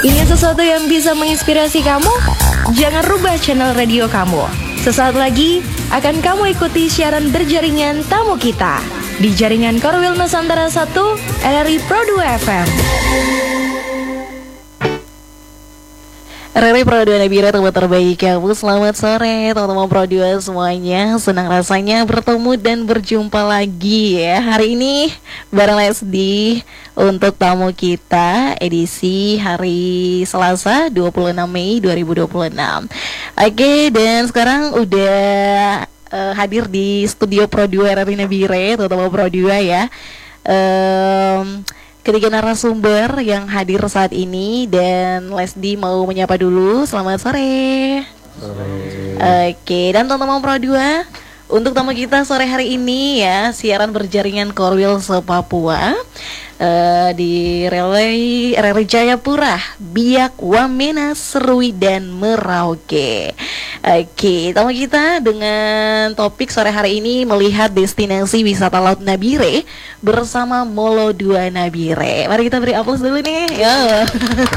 Ingin sesuatu yang bisa menginspirasi kamu? Jangan rubah channel radio kamu. Sesaat lagi akan kamu ikuti siaran berjaringan tamu kita di jaringan Korwil Nusantara 1 RRI Pro 2 FM. RRI Pro 2 Nabira, teman terbaik kamu. Selamat sore teman-teman Pro 2 semuanya. Senang rasanya bertemu dan berjumpa lagi ya. Hari ini bareng Lesdi untuk tamu kita edisi hari Selasa 26 Mei 2026. Oke, dan sekarang udah hadir di studio Pro 2 RRI Nabire, teman-teman Pro 2 ya. Ketiga narasumber yang hadir saat ini, dan Lesdi mau menyapa dulu. Selamat sore. Oke, dan teman-teman Pro 2, untuk tamu kita sore hari ini ya, siaran berjaringan Korwil se-Papua di relay RRI Jayapura, Biak, Wamena, Serui, dan Merauke. Oke, tamu kita dengan topik sore hari ini melihat destinasi wisata Laut Nabire bersama Molo 2 Nabire. Mari kita beri aplaus dulu nih. Ya.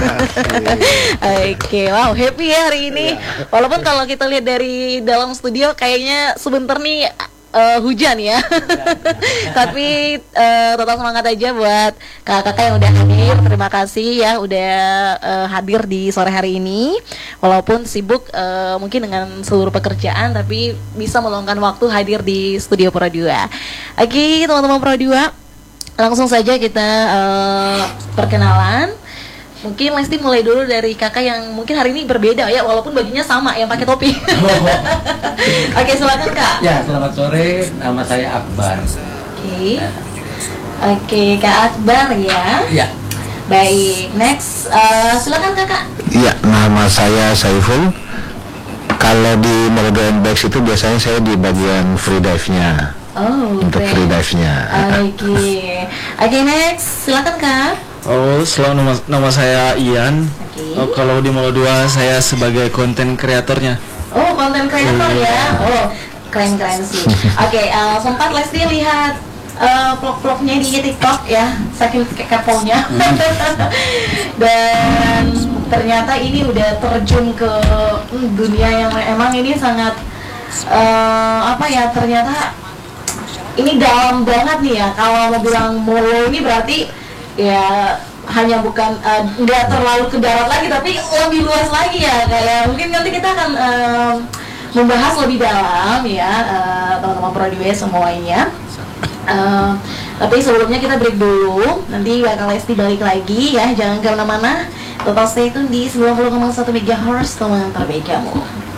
Oke, wow, happy ya hari ini. Walaupun kalau kita lihat dari dalam studio kayaknya sebentar nih hujan ya. Tapi tetap semangat aja buat kakak-kakak yang udah hadir. Terima kasih ya udah hadir di sore hari ini. Walaupun sibuk mungkin dengan seluruh pekerjaan, tapi bisa meluangkan waktu hadir di studio Pro 2. Oke, teman-teman Pro 2, langsung saja kita perkenalan. Mungkin Lesti mulai dulu dari kakak yang mungkin hari ini berbeda ya, walaupun bajunya sama, yang pakai topi. Oke, silakan Kak. Ya, selamat sore. Nama saya Akbar. Oke, Kak Akbar ya. Ya. Baik, next silakan Kakak. Ya, nama saya Saiful. Kalau di Morodo Bags itu biasanya saya di bagian free dive-nya. Oh, untuk free dive-nya. Oke, next silakan Kak. Oh, selalu nama saya Ian. Oh, kalau di Molo 2 saya sebagai konten kreatornya. Oh, konten kreator ya. Oh, keren-keren sih. Oke, sempat Lesti lihat vlog-vlognya di TikTok ya, saking keponya. Dan ternyata ini udah terjun ke dunia yang emang ini sangat ternyata ini dalam banget nih ya. Kalau mau bilang Molo ini berarti ya hanya bukan nggak terlalu ke darat lagi, tapi lebih luas lagi ya. Kayak mungkin nanti kita akan membahas lebih dalam ya, teman-teman Pro 2 semuanya. Tapi sebelumnya kita break dulu, nanti bakal Lesti balik lagi ya, jangan kemana-mana. Total stay tune di 90,1 MHz, teman terbaik kamu.